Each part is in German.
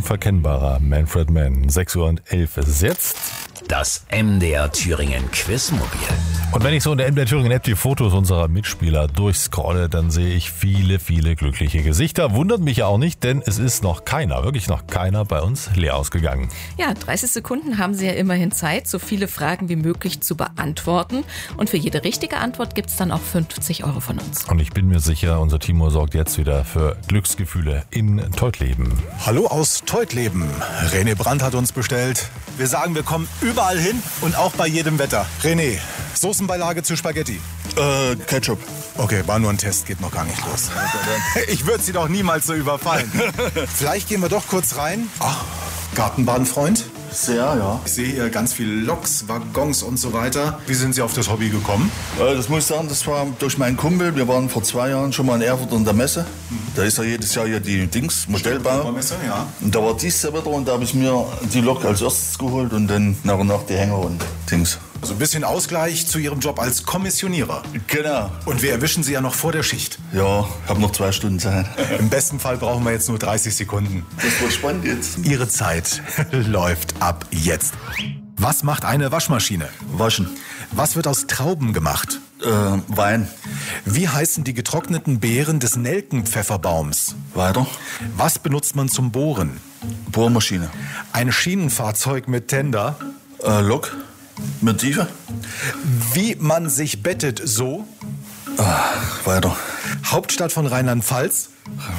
unverkennbarer Manfred Mann. 6:11 Uhr ist jetzt. Das MDR Thüringen Quizmobil. Und wenn ich so in der MDR Thüringen App die Fotos unserer Mitspieler durchscrolle, dann sehe ich viele, viele glückliche Gesichter. Wundert mich ja auch nicht, denn es ist noch keiner, wirklich noch keiner bei uns leer ausgegangen. Ja, 30 Sekunden haben Sie ja immerhin Zeit, so viele Fragen wie möglich zu beantworten. Und für jede richtige Antwort gibt es dann auch 50 € von uns. Und ich bin mir sicher, unser Timo sorgt jetzt wieder für Glücksgefühle in Teutleben. Hallo aus Teutleben. René Brandt hat uns bestellt. Wir sagen, wir kommen überall hin und auch bei jedem Wetter. René, Soßenbeilage zu Spaghetti. Ketchup. Okay, war nur ein Test, geht noch gar nicht los. Ich würde Sie doch niemals so überfallen. Vielleicht gehen wir doch kurz rein. Ach, Gartenbahnfreund. Sehr, ja. Ich sehe hier ganz viele Loks, Waggons und so weiter. Wie sind Sie auf das Hobby gekommen? Das muss ich sagen, das war durch meinen Kumpel. Wir waren vor 2 Jahren schon mal in Erfurt an der Messe. Da ist ja jedes Jahr hier die Modellbau. Messe, ja. Und da war dies Jahr wieder und da habe ich mir die Lok als erstes geholt und dann nach und nach die Hänger und Dings. Also ein bisschen Ausgleich zu Ihrem Job als Kommissionierer. Genau. Und wir erwischen Sie ja noch vor der Schicht. Ja, ich habe noch 2 Stunden Zeit. Im besten Fall brauchen wir jetzt nur 30 Sekunden. Das wird spannend jetzt. Ihre Zeit läuft ab jetzt. Was macht eine Waschmaschine? Waschen. Was wird aus Trauben gemacht? Wein. Wie heißen die getrockneten Beeren des Nelkenpfefferbaums? Weiter. Was benutzt man zum Bohren? Bohrmaschine. Ein Schienenfahrzeug mit Tender. Lok. Mit Tiefe. Wie man sich bettet, so. Weiter. Hauptstadt von Rheinland-Pfalz.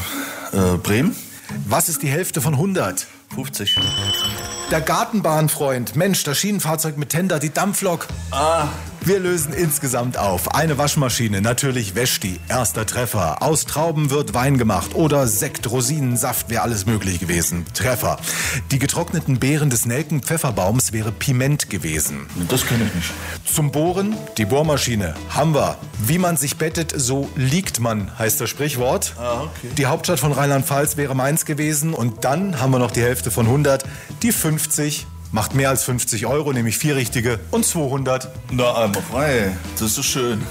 Bremen. Was ist die Hälfte von 100? 50. Der Gartenbahnfreund. Mensch, das Schienenfahrzeug mit Tender, die Dampflok. Wir lösen insgesamt auf. Eine Waschmaschine, natürlich Vesti, erster Treffer. Aus Trauben wird Wein gemacht oder Sekt, Rosinensaft, wäre alles möglich gewesen. Treffer. Die getrockneten Beeren des Nelkenpfefferbaums wäre Piment gewesen. Das kenne ich nicht. Zum Bohren, die Bohrmaschine. Haben wir. Wie man sich bettet, so liegt man, heißt das Sprichwort. Okay. Die Hauptstadt von Rheinland-Pfalz wäre Mainz gewesen. Und dann haben wir noch die Hälfte von 100, die 50. Macht mehr als 50 €, nämlich 4 richtige und 200. Na, einmal frei. Das ist schön.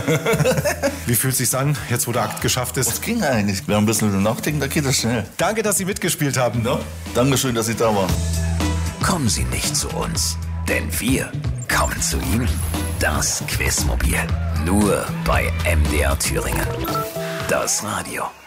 Wie fühlt sich's an, jetzt wo der Akt geschafft ist? Das ging eigentlich. Wir haben ein bisschen nachdenken, da geht das schnell. Danke, dass Sie mitgespielt haben. Ja? Dankeschön, dass Sie da waren. Kommen Sie nicht zu uns, denn wir kommen zu Ihnen. Das Quizmobil. Nur bei MDR Thüringen. Das Radio.